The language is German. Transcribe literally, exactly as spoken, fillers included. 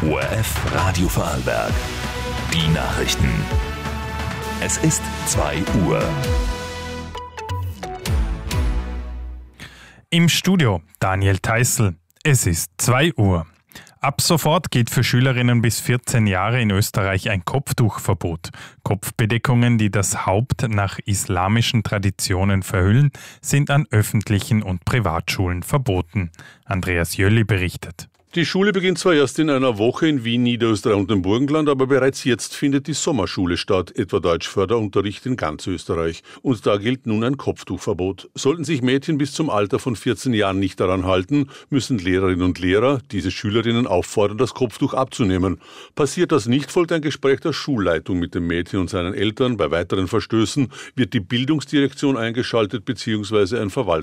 O R F Radio Vorarlberg. Die Nachrichten. Es ist zwei Uhr. Im Studio Daniel Theißl. Es ist zwei Uhr. Ab sofort gilt für Schülerinnen bis vierzehn Jahre in Österreich ein Kopftuchverbot. Kopfbedeckungen, die das Haupt nach islamischen Traditionen verhüllen, sind an öffentlichen und Privatschulen verboten. Andreas Jölli berichtet. Die Schule beginnt zwar erst in einer Woche in Wien, Niederösterreich und dem Burgenland, aber bereits jetzt findet die Sommerschule statt, etwa Deutschförderunterricht in ganz Österreich. Und da gilt nun ein Kopftuchverbot. Sollten sich Mädchen bis zum Alter von vierzehn Jahren nicht daran halten, müssen Lehrerinnen und Lehrer diese Schülerinnen auffordern, das Kopftuch abzunehmen. Passiert das nicht, folgt ein Gespräch der Schulleitung mit dem Mädchen und seinen Eltern. Bei weiteren Verstößen wird die Bildungsdirektion eingeschaltet bzw. ein Verwaltungsgericht